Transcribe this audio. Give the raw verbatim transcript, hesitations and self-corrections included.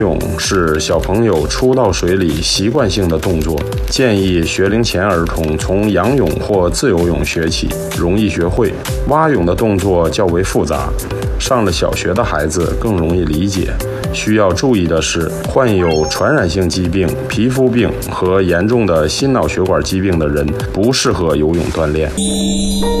泳是小朋友初到水里习惯性的动作，建议学龄前儿童从仰泳或自由泳学起，容易学会。蛙泳的动作较为复杂，上了小学的孩子更容易理解。需要注意的是，患有传染性疾病、皮肤病和严重的心脑血管疾病的人不适合游泳锻炼。